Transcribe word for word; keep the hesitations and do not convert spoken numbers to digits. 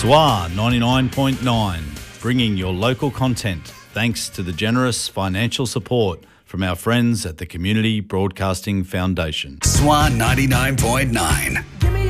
S W A ninety-nine point nine, bringing your local content thanks to the generous financial support from our friends at the Community Broadcasting Foundation. S W A ninety-nine point nine.